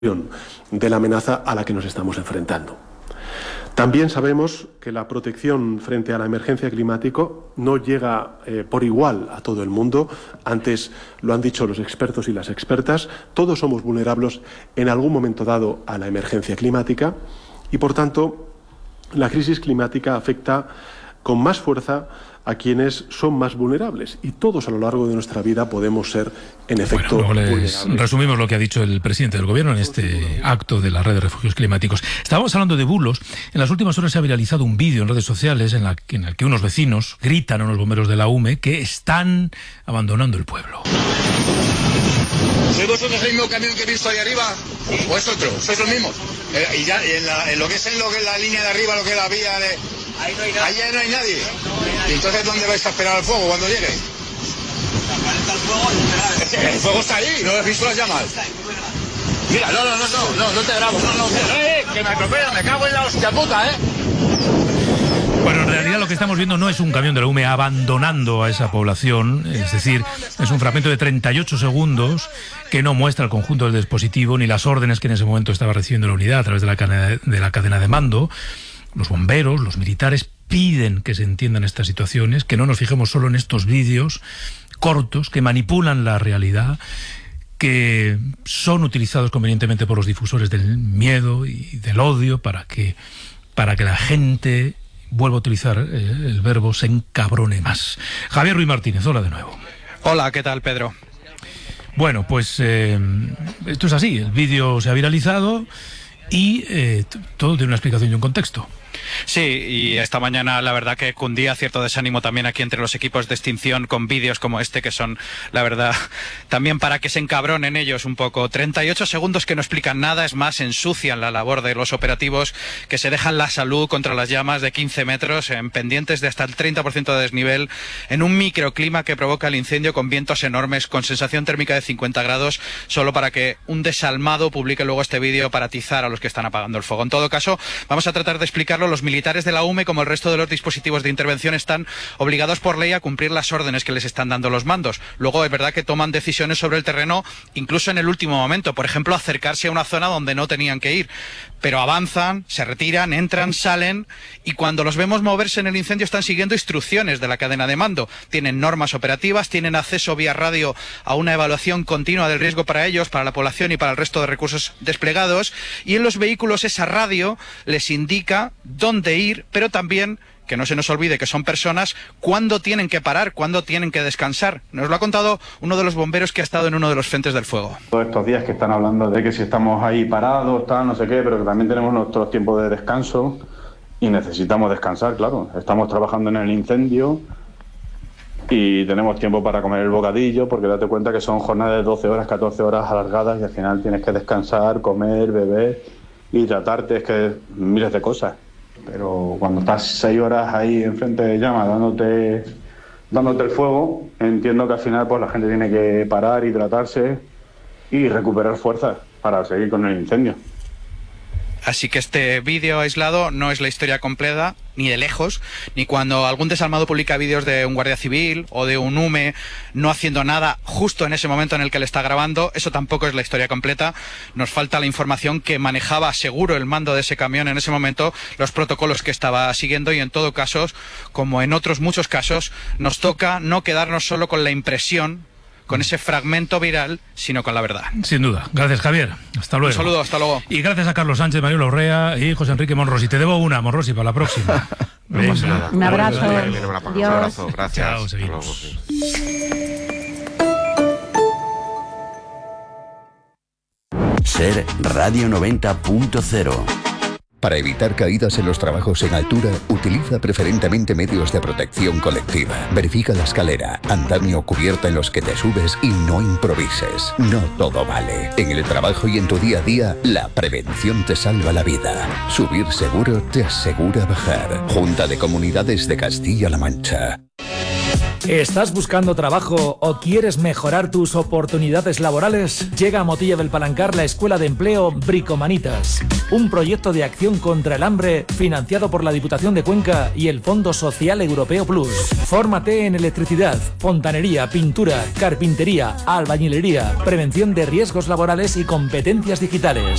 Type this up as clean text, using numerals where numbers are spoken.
de la amenaza a la que nos estamos enfrentando. También sabemos que la protección frente a la emergencia climática no llega por igual a todo el mundo. Antes lo han dicho los expertos y las expertas, todos somos vulnerables en algún momento dado a la emergencia climática y, por tanto, la crisis climática afecta con más fuerza a quienes son más vulnerables, y todos a lo largo de nuestra vida podemos ser, en efecto, vulnerables. Resumimos lo que ha dicho el presidente del gobierno en este acto de la red de refugios climáticos. Estábamos hablando de bulos. En las últimas horas se ha viralizado un vídeo en redes sociales en el que unos vecinos gritan a unos bomberos de la UME que están abandonando el pueblo. ¿Sois vosotros el mismo camión que he visto ahí arriba? ¿O es otro? ¿Sois los mismos? Y ya en lo que es la línea de arriba, lo que es la vía de... Ahí no hay nadie. Ahí ya no hay nadie. ¿Y entonces dónde vais a esperar al fuego cuando llegue? ¿Calienta el fuego? El fuego está ahí, ¿no has visto las llamas? Mira, no te grabo, que me atropellan, me cago en la hostia puta, Bueno, en realidad lo que estamos viendo no es un camión de la UME abandonando a esa población, es decir, es un fragmento de 38 segundos que no muestra el conjunto del dispositivo ni las órdenes que en ese momento estaba recibiendo la unidad a través de la cadena de mando. Los bomberos, los militares piden que se entiendan estas situaciones, que no nos fijemos solo en estos vídeos cortos que manipulan la realidad, que son utilizados convenientemente por los difusores del miedo y del odio para que la gente, vuelvo a utilizar el verbo, se encabrone más. Javier Ruiz Martínez, hola de nuevo. Hola, ¿qué tal, Pedro? Bueno, pues esto es así, el vídeo se ha viralizado y todo tiene una explicación y un contexto. Sí, y esta mañana la verdad que cundía cierto desánimo también aquí entre los equipos de extinción con vídeos como este que son, la verdad, también para que se encabronen ellos un poco. 38 segundos que no explican nada, es más, ensucian la labor de los operativos que se dejan la salud contra las llamas de 15 metros en pendientes de hasta el 30% de desnivel, en un microclima que provoca el incendio con vientos enormes, con sensación térmica de 50 grados, solo para que un desalmado publique luego este vídeo para atizar a los que están apagando el fuego. En todo caso, vamos a tratar de explicarlo. Los militares de la UME, como el resto de los dispositivos de intervención, están obligados por ley a cumplir las órdenes que les están dando los mandos. Luego es verdad que toman decisiones sobre el terreno, incluso en el último momento. Por ejemplo, acercarse a una zona donde no tenían que ir. Pero avanzan, se retiran, entran, salen, y cuando los vemos moverse en el incendio están siguiendo instrucciones de la cadena de mando. Tienen normas operativas, tienen acceso vía radio a una evaluación continua del riesgo para ellos, para la población y para el resto de recursos desplegados, y en los vehículos esa radio les indica dónde ir, pero también, que no se nos olvide que son personas, cuándo tienen que parar, cuándo tienen que descansar. Nos lo ha contado uno de los bomberos que ha estado en uno de los frentes del fuego. Todos estos días que están hablando de que si estamos ahí parados, tal, no sé qué, pero que también tenemos nuestros tiempos de descanso y necesitamos descansar, claro. Estamos trabajando en el incendio y tenemos tiempo para comer el bocadillo, porque date cuenta que son jornadas de 12 horas, 14 horas alargadas y al final tienes que descansar, comer, beber y tratarte, es que miles de cosas. Pero cuando estás 6 horas ahí enfrente de llamas dándote el fuego, entiendo que al final pues la gente tiene que parar, hidratarse y recuperar fuerzas para seguir con el incendio. Así que este vídeo aislado no es la historia completa, ni de lejos, ni cuando algún desalmado publica vídeos de un guardia civil o de un UME no haciendo nada justo en ese momento en el que le está grabando. Eso tampoco es la historia completa. Nos falta la información que manejaba seguro el mando de ese camión en ese momento, los protocolos que estaba siguiendo, y en todo caso, como en otros muchos casos, nos toca no quedarnos solo con la impresión, con ese fragmento viral, sino con la verdad. Sin duda. Gracias, Javier. Hasta luego. Un saludo, hasta luego. Y gracias a Carlos Sánchez, Manuel Urrea y José Enrique Monrosi. Te debo una, Monrosi, para la próxima. No pasa nada. Un abrazo. Un abrazo. Gracias. Chao, seguimos. Ser Radio 90.0. Para evitar caídas en los trabajos en altura, utiliza preferentemente medios de protección colectiva. Verifica la escalera, andamio o cubierta en los que te subes y no improvises. No todo vale. En el trabajo y en tu día a día, la prevención te salva la vida. Subir seguro te asegura bajar. Junta de Comunidades de Castilla-La Mancha. ¿Estás buscando trabajo o quieres mejorar tus oportunidades laborales? Llega a Motilla del Palancar la Escuela de Empleo Bricomanitas, un proyecto de acción contra el hambre financiado por la Diputación de Cuenca y el Fondo Social Europeo Plus. Fórmate en electricidad, fontanería, pintura, carpintería, albañilería, prevención de riesgos laborales y competencias digitales.